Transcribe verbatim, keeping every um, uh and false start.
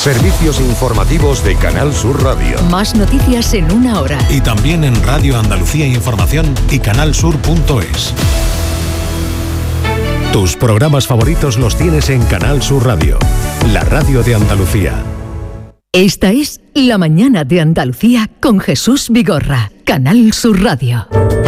Servicios informativos de Canal Sur Radio. Más noticias en una hora. Y también en Radio Andalucía Información y canalsur punto es. Tus programas favoritos los tienes en Canal Sur Radio, la radio de Andalucía. Esta es La Mañana de Andalucía con Jesús Vigorra, Canal Sur Radio.